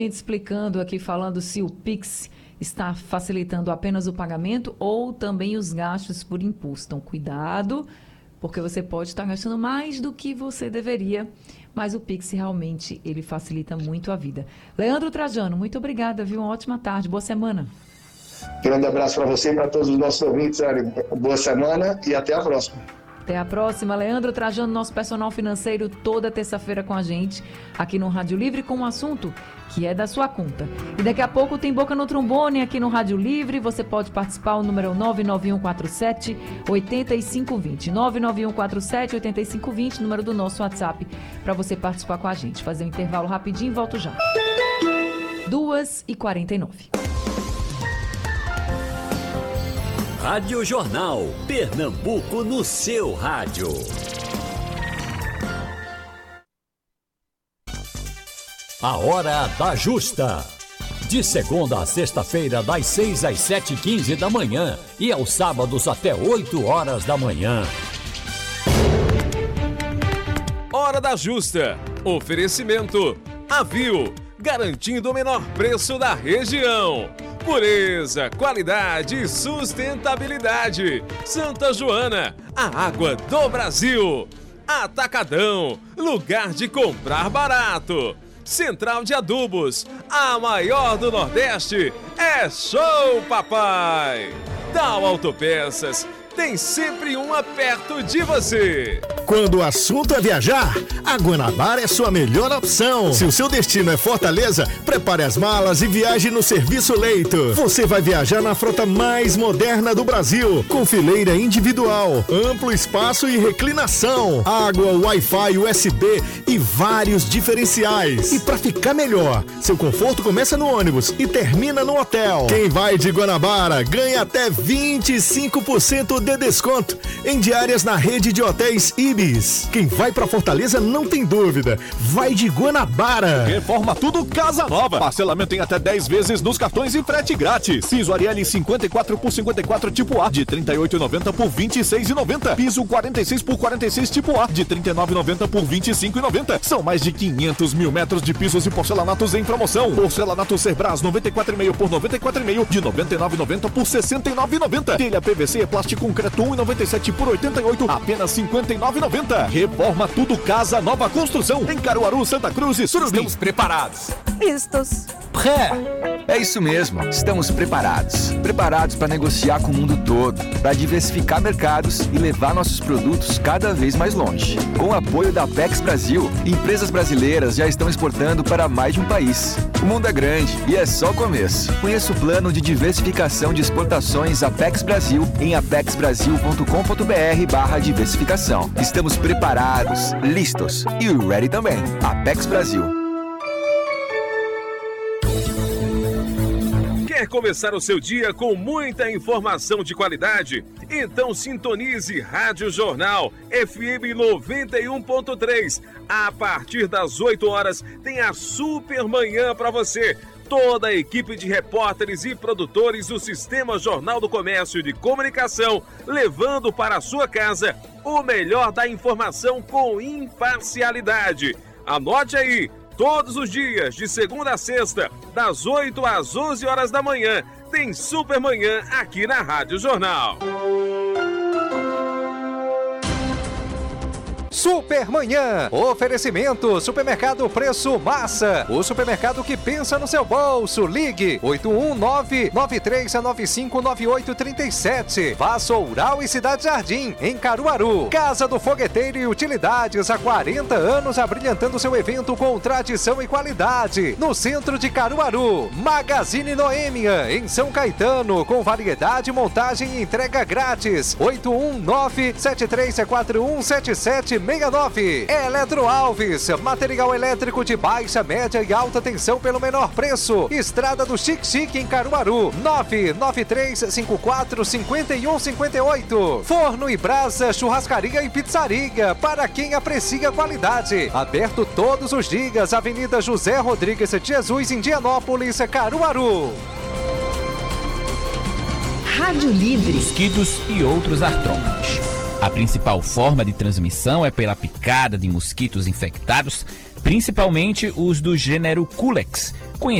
Explicando aqui, falando se o Pix está facilitando apenas o pagamento ou também os gastos por imposto. Então, cuidado, porque você pode estar gastando mais do que você deveria, mas o Pix realmente ele facilita muito a vida. Leandro Trajano, muito obrigada, viu? Uma ótima tarde, boa semana. Grande abraço para você e para todos os nossos ouvintes, Ari. Boa semana e até a próxima. Até a próxima. Leandro Trajano, nosso personal financeiro, toda terça-feira com a gente, aqui no Rádio Livre, com um assunto que é da sua conta. E daqui a pouco tem Boca no Trombone aqui no Rádio Livre. Você pode participar, o número é 99147-8520. 99147-8520, número do nosso WhatsApp, para você participar com a gente. Fazer um intervalo rapidinho e volto já. 2h49. Rádio Jornal, Pernambuco no seu rádio. A Hora da Justa. De segunda a sexta-feira, das 6 às 7h15 da manhã e aos sábados até 8 horas da manhã. Hora da Justa. Oferecimento Avil, garantindo o menor preço da região. Pureza, qualidade e sustentabilidade. Santa Joana, a água do Brasil. Atacadão, lugar de comprar barato. Central de Adubos, a maior do Nordeste. É show, papai! Tal Autopeças, tem sempre uma perto de você. Quando o assunto é viajar, a Guanabara é sua melhor opção. Se o seu destino é Fortaleza, prepare as malas e viaje no Serviço Leito. Você vai viajar na frota mais moderna do Brasil, com fileira individual, amplo espaço e reclinação, água, Wi-Fi, USB e vários diferenciais. E para ficar melhor, seu conforto começa no ônibus e termina no hotel. Quem vai de Guanabara ganha até 25% de desconto em diárias na rede de hotéis Ibis. Quem vai pra Fortaleza não tem dúvida, vai de Guanabara. Reforma Tudo Casa Nova. Parcelamento em até 10 vezes nos cartões e frete grátis. Piso Arielle 54x54 tipo A de R$ 38,90 por R$ 26,90. Piso 46x46 tipo A de R$ 39,90 por R$ 25,90. São mais de 500 mil metros de pisos e porcelanatos em promoção. Porcelanato Cerbras 94,5 por 94,5 de R$ 99,90 por R$ 69,90. Telha PVC plástico concreto 1,97 por 88, apenas R$ 59,90. Reforma Tudo Casa Nova Construção em Caruaru, Santa Cruz e Surubim. Estamos preparados. Listos. É isso mesmo, estamos preparados. Preparados para negociar com o mundo todo, para diversificar mercados e levar nossos produtos cada vez mais longe. Com o apoio da Apex Brasil, empresas brasileiras já estão exportando para mais de um país. O mundo é grande e é só o começo. Conheça o plano de diversificação de exportações Apex Brasil em apexbrasil.com.br/diversificação. Estamos preparados, listos e ready também. Apex Brasil. Quer começar o seu dia com muita informação de qualidade? Então sintonize Rádio Jornal FM 91.3. A partir das 8 horas tem a Super Manhã para você. Toda a equipe de repórteres e produtores do Sistema Jornal do Comércio de Comunicação, levando para a sua casa o melhor da informação com imparcialidade. Anote aí, todos os dias, de segunda a sexta, das 8 às 11 horas da manhã, tem Super Manhã aqui na Rádio Jornal. Supermanhã, oferecimento, Supermercado Preço Massa, o supermercado que pensa no seu bolso. Ligue 819-9395-9837. Vassoural e Cidade Jardim, em Caruaru. Casa do Fogueteiro e Utilidades, há 40 anos abrilhantando seu evento com tradição e qualidade. No centro de Caruaru. Magazine Noêmia, em São Caetano, com variedade, montagem e entrega grátis. 819-7341-7769. Eletro Alves, material elétrico de baixa, média e alta tensão pelo menor preço. Estrada do Xique em Caruaru, 993545158. Forno e Brasa, churrascaria e pizzaria, para quem aprecia qualidade. Aberto todos os dias, Avenida José Rodrigues de Jesus, Indianópolis, Caruaru. Rádio Livre. Mosquitos e outros artrópodes. A principal forma de transmissão é pela picada de mosquitos infectados, principalmente os do gênero Culex,